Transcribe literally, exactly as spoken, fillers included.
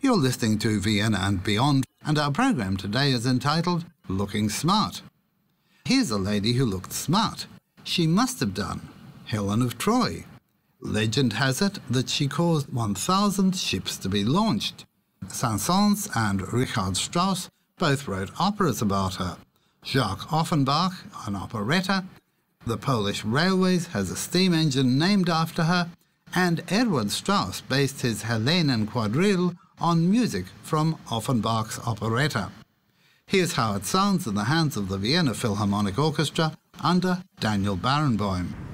You're listening to Vienna and Beyond, and our program today is entitled Looking Smart. Here's a lady who looked smart. She must have done. Helen of Troy. Legend has it that she caused one thousand ships to be launched. Saint-Saëns and Richard Strauss both wrote operas about her. Jacques Offenbach, an operetta. The Polish Railways has a steam engine named after her. And Edward Strauss based his Hellenen quadrille on music from Offenbach's operetta. Here's how it sounds in the hands of the Vienna Philharmonic Orchestra under Daniel Barenboim.